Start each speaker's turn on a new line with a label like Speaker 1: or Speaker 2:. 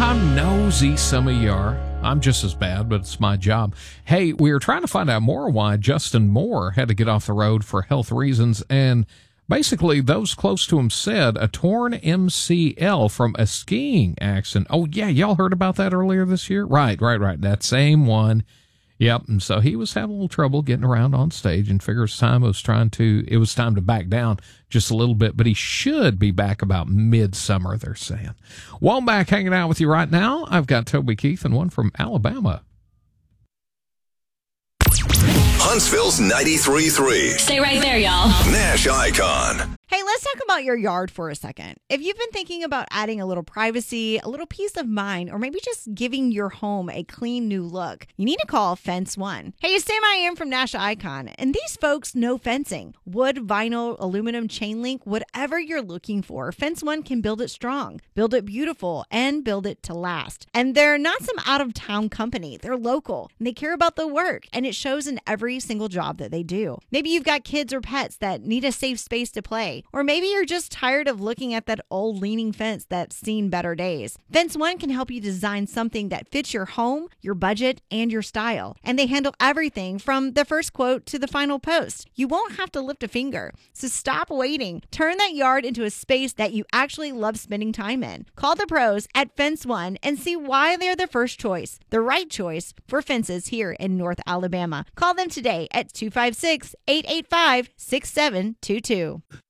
Speaker 1: I'm nosy, some of you are. I'm just as bad, but it's my job. Hey, we were trying to find out more why Justin Moore had to get off the road for health reasons, and basically those close to him said a torn MCL from a skiing accident. Oh, yeah, y'all heard about that earlier this year? Right. That same one. Yep, and so he was having a little trouble getting around on stage and figures it was time to back down just a little bit, but he should be back about midsummer, they're saying. Well, I'm back hanging out with you right now. I've got Toby Keith and one from Alabama.
Speaker 2: Huntsville's 93.3.
Speaker 3: Stay right there, y'all.
Speaker 2: Nash Icon.
Speaker 4: Hey, let's talk about your yard for a second. If you've been thinking about adding a little privacy, a little peace of mind, or maybe just giving your home a clean new look, you need to call Fence One. Hey, it's Sam I Am from Nash Icon, and these folks know fencing. Wood, vinyl, aluminum, chain link, whatever you're looking for, Fence One can build it strong, build it beautiful, and build it to last. And they're not some out-of-town company. They're local, and they care about the work, and it shows in every single job that they do. Maybe you've got kids or pets that need a safe space to play. Or maybe you're just tired of looking at that old leaning fence that's seen better days. Fence One can help you design something that fits your home, your budget, and your style. And they handle everything from the first quote to the final post. You won't have to lift a finger. So stop waiting. Turn that yard into a space that you actually love spending time in. Call the pros at Fence One and see why they're the first choice, the right choice for fences here in North Alabama. Call them today at 256-885-6722.